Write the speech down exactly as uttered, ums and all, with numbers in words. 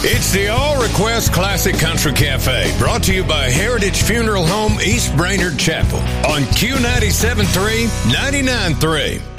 It's the All Request Classic Country Cafe, brought to you by Heritage Funeral Home, East Brainerd Chapel, on Q ninety-seven point three, ninety-nine point three.